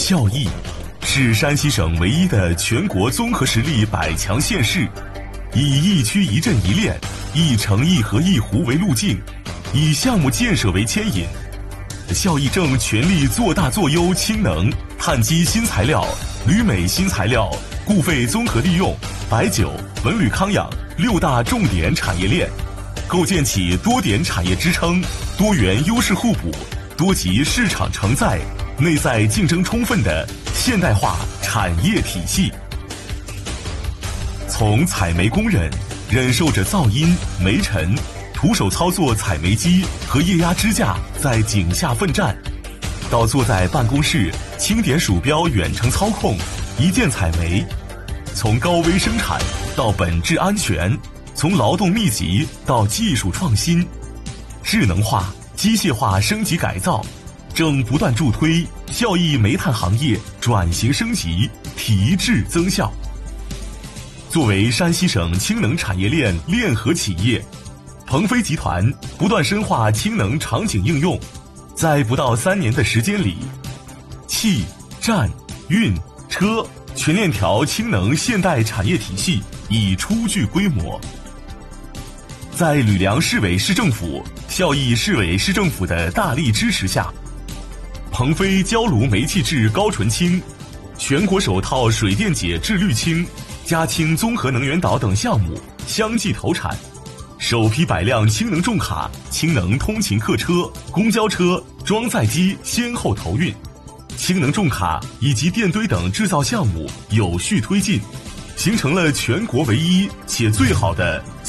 孝义，是山西省唯一的全国综合实力100强县市，以一区一镇一链、一城一河一湖为路径，以项目建设为牵引。孝义正全力做大做优氢能、碳基新材料、铝镁新材料、固废综合利用、白酒、文旅康养6大重点产业链，构建起多点产业支撑、多元优势互补、多级市场承载、内在竞争充分的现代化产业体系。从采煤工人忍受着噪音、煤尘，徒手操作采煤机和液压支架在井下奋战，到坐在办公室轻点鼠标远程操控，一键采煤；从高危生产到本质安全，从劳动密集到技术创新，智能化、机械化升级改造，正不断助推孝义煤炭行业转型升级、提质增效。作为山西省氢能产业链链合企业，鹏飞集团不断深化氢能场景应用，在不到3年的时间里，气、站、运、车全链条氢能现代产业体系已初具规模。在吕梁市委市政府、孝义市委市政府的大力支持下，鹏飞焦炉煤气制高纯氢、全国首套水电解制氯氢、加氢综合能源岛等项目相继投产，首批100辆氢能重卡、氢能通勤客车、公交车、装载机先后投运，氢能重卡以及电堆等制造项目有序推进，形成了全国唯一且最好的